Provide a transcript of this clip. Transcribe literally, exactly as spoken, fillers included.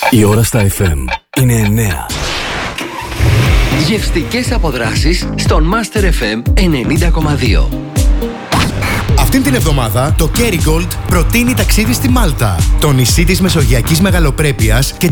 Η ώρα στα εφ εμ είναι εννιά. Γευστικές αποδράσεις στον Master εφ εμ ενενήντα κόμμα δύο. Αυτήν την εβδομάδα το Kerrygold προτείνει ταξίδι στη Μάλτα, το νησί της μεσογειακής μεγαλοπρέπειας και